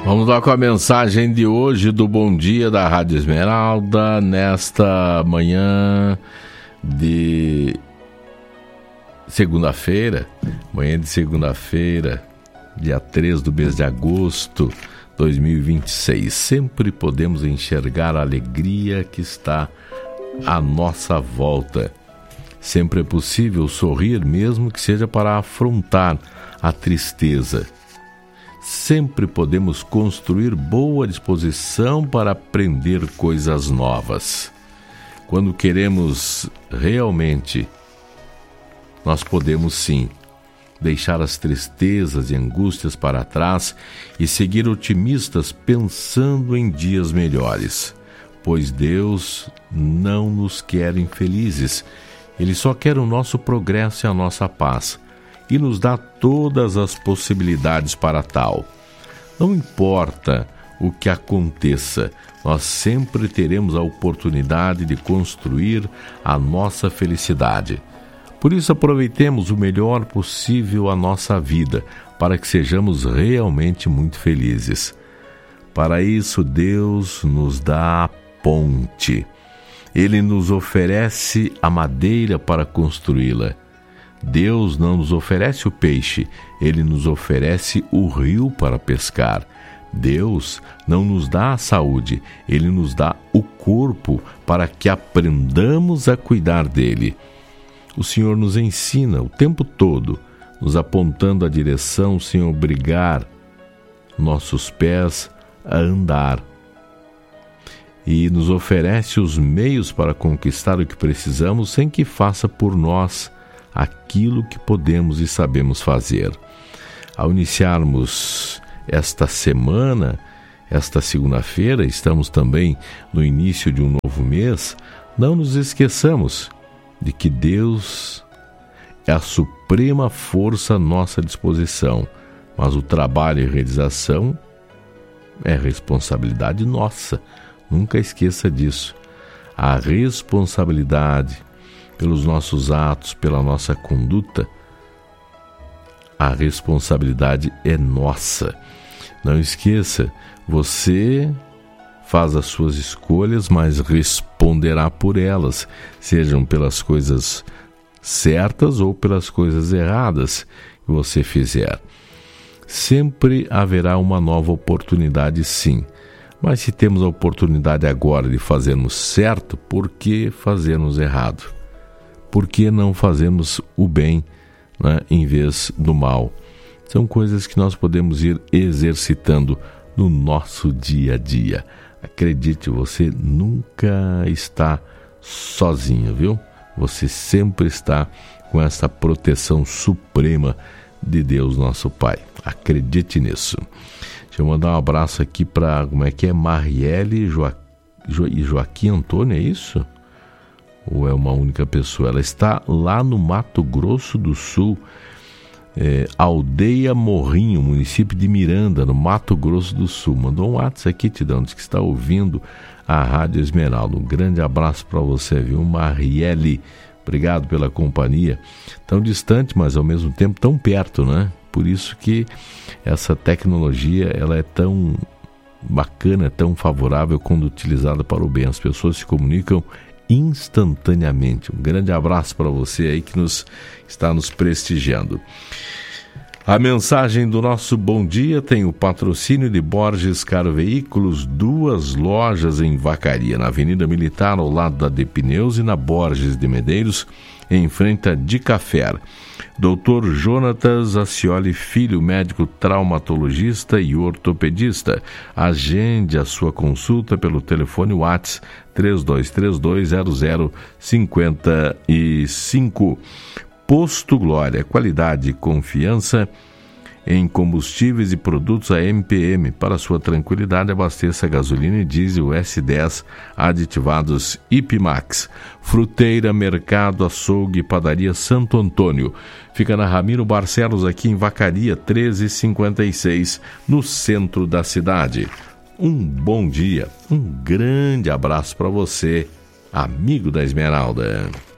Vamos lá com a mensagem de hoje do Bom Dia da Rádio Esmeralda, nesta manhã de segunda-feira, dia 3 do mês de agosto de 2026. Sempre podemos enxergar a alegria que está à nossa volta. Sempre é possível sorrir, mesmo que seja para afrontar a tristeza. Sempre podemos construir boa disposição para aprender coisas novas. Quando queremos realmente, nós podemos sim deixar as tristezas e angústias para trás e seguir otimistas pensando em dias melhores. Pois Deus não nos quer infelizes. Ele só quer o nosso progresso e a nossa paz. E nos dá todas as possibilidades para tal. Não importa o que aconteça, nós sempre teremos a oportunidade de construir a nossa felicidade. Por isso, aproveitemos o melhor possível a nossa vida, para que sejamos realmente muito felizes. Para isso, Deus nos dá a ponte. Ele nos oferece a madeira para construí-la. Deus não nos oferece o peixe, Ele nos oferece o rio para pescar. Deus não nos dá a saúde, Ele nos dá o corpo para que aprendamos a cuidar dele. O Senhor nos ensina o tempo todo, nos apontando a direção sem obrigar nossos pés a andar. E nos oferece os meios para conquistar o que precisamos sem que faça por nós aquilo que podemos e sabemos fazer. Ao iniciarmos esta semana, esta segunda-feira, estamos também no início de um novo mês, não nos esqueçamos de que Deus é a suprema força à nossa disposição, mas o trabalho e realização é responsabilidade nossa. Nunca esqueça disso. A responsabilidade pelos nossos atos, pela nossa conduta, a responsabilidade é nossa. Não esqueça, você faz as suas escolhas, mas responderá por elas, sejam pelas coisas certas ou pelas coisas erradas que você fizer. Sempre haverá uma nova oportunidade, sim. Mas se temos a oportunidade agora de fazermos certo, por que fazermos errado? Por que não fazemos o bem, né, em vez do mal? São coisas que nós podemos ir exercitando no nosso dia a dia. Acredite, você nunca está sozinho, viu? Você sempre está com essa proteção suprema de Deus, nosso Pai. Acredite nisso. Deixa eu mandar um abraço aqui para, Marielle e Joaquim Antônio, é isso? Ou é uma única pessoa? Ela está lá no Mato Grosso do Sul, Aldeia Morrinho, município de Miranda, no Mato Grosso do Sul. Mandou um WhatsApp aqui, Tidão, diz que está ouvindo a Rádio Esmeralda. Um grande abraço para você, viu, Marielle? Obrigado pela companhia. Tão distante, mas ao mesmo tempo tão perto, né? Por isso que essa tecnologia ela é tão bacana, é tão favorável quando utilizada para o bem. As pessoas se comunicam instantaneamente. Um grande abraço para você aí que está nos prestigiando. A mensagem do nosso bom dia tem o patrocínio de Borges Caro Veículos, 2 lojas em Vacaria, na Avenida Militar, ao lado da De Pneus, e na Borges de Medeiros, em frente a de Café. Dr. Jonatas Acioli Filho, médico traumatologista e ortopedista. Agende a sua consulta pelo telefone WhatsApp 32320055. Posto Glória, qualidade e confiança em combustíveis e produtos AMPM. Para sua tranquilidade, abasteça gasolina e diesel S10 aditivados Ipimax. Fruteira, Mercado, Açougue e Padaria Santo Antônio. Fica na Ramiro Barcelos, aqui em Vacaria, 1356, no centro da cidade. Um bom dia, um grande abraço para você, amigo da Esmeralda.